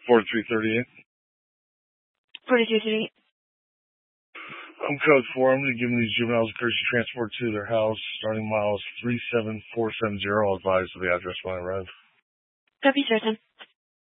4338. 4338. I'm code 4. I'm going to give these juveniles a courtesy transport to their house, starting miles 37470. I'll advise of the address when I arrive. Copy, sir.